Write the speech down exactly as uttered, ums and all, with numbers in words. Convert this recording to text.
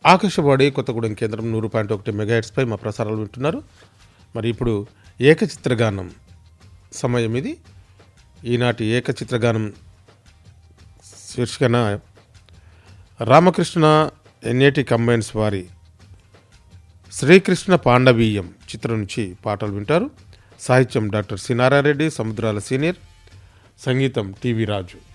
ఆకాశవాణి కొత్తగూడెం కేంద్రం నూరు పాయింట్ ఒకటి మెగాహెట్స్పై మా ప్రసారాలు వింటున్నారు. మరి ఇప్పుడు ఏకచిత్రగానం సమయం ఇది. ఈనాటి ఏకచిత్రగానం శీర్షికన రామకృష్ణ ఎన్ఏటి కంబైన్స్ వారి శ్రీకృష్ణ పాండవీయం చిత్రం నుంచి పాటలు వింటారు. సాహిత్యం డాక్టర్ సి నారాయణ రెడ్డి, సముద్రాల సీనియర్, సంగీతం టీవీ రాజు.